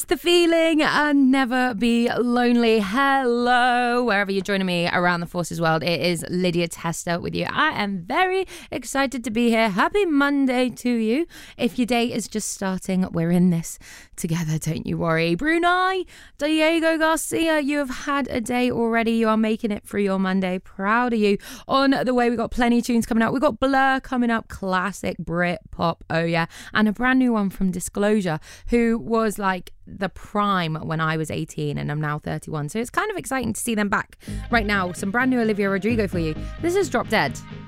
The feeling and never be lonely. Hello, wherever you're joining me around the Forces world. It is Lydia Tester with you. I am very excited to be here. Happy Monday to you. If your day is just starting, we're in this together, don't you worry. Brunei, Diego Garcia, you have had a day already. You are making it through your Monday. Proud of you. On the way, we've got plenty of tunes coming out. We've got Blur coming up, classic Brit pop, oh yeah, and a brand new one from Disclosure, who was like the prime when I was 18 and I'm now 31. So it's kind of exciting to see them back right now. Some brand new Olivia Rodrigo for you. This is Drop Dead.